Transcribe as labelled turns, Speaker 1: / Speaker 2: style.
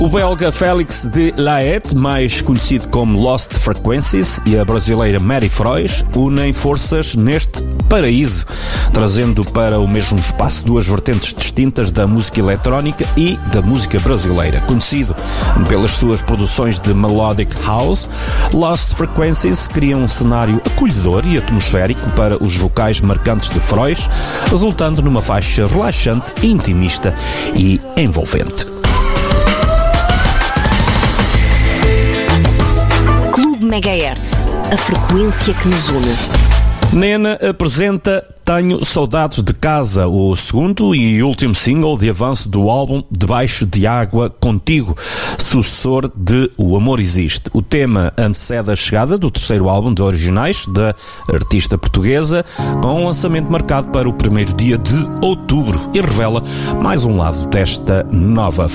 Speaker 1: O belga Félix de Laet, mais conhecido como Lost Frequencies, e a brasileira Mary Frois unem forças neste paraíso, trazendo para o mesmo espaço duas vertentes distintas da música eletrónica e da música brasileira. Conhecido pelas suas produções de melodic house, Lost Frequencies cria um cenário acolhedor e atmosférico para os vocais marcantes de Frois, resultando numa faixa relaxante, intimista e envolvente.
Speaker 2: Megahertz, a frequência que nos une.
Speaker 1: Nena apresenta Tenho Saudades de Casa, o segundo e último single de avanço do álbum Debaixo de Água Contigo, sucessor de O Amor Existe. O tema antecede a chegada do terceiro álbum de originais da artista portuguesa, com um lançamento marcado para o primeiro dia de outubro, e revela mais um lado desta nova